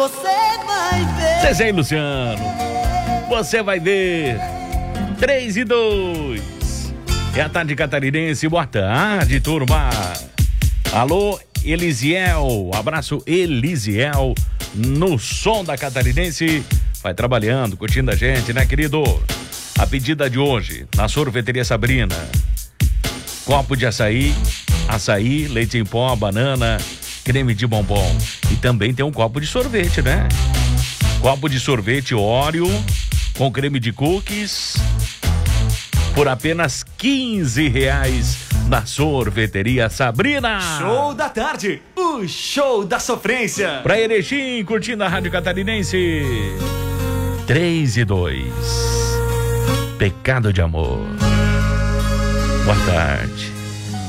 você vai ver. Zezé e Luciano, você vai ver. 3 e 2. É a tarde catarinense, boa tarde, turma. Alô, Elisiel, abraço Elisiel, no som da catarinense. Vai trabalhando, curtindo a gente, né, querido? A pedida de hoje, na sorveteria Sabrina. Copo de açaí, leite em pó, banana, creme de bombom. E também tem um copo de sorvete, né? Copo de sorvete Oreo com creme de cookies por apenas R$15 na sorveteria Sabrina. Show da tarde, o show da sofrência. Pra Erechim, curtindo a Rádio Catarinense. 3 e 2. Pecado de amor. Boa tarde.